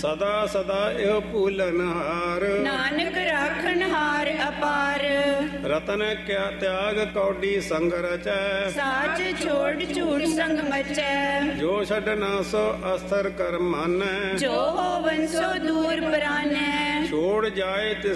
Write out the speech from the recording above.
ਸਦਾ ਸਦਾ ਇਹ ਭੂਲਨਹਾਰ। ਨਾਨਕ ਰਾਖਣ ਹਾਰ ਅਪਾਰ। ਰਤਨ ਕਿਆ ਤਿਆਗ ਕੌਡੀ ਸੰਗ ਰਚੈ। ਸਾਚ ਛੋੜ ਝੂਠ ਸੰਗ ਮਚੈ। ਜੋ ਛੱਡਣਾ ਸੋ ਅਸਥਰ ਕਰ ਮਾਨੈ। ਜੋ ਹੋਵਨ ਸੋ ਦੂਰ ਪਰਾਨੈ। ਛੋੜ ਜਾਏ ਤਿਸ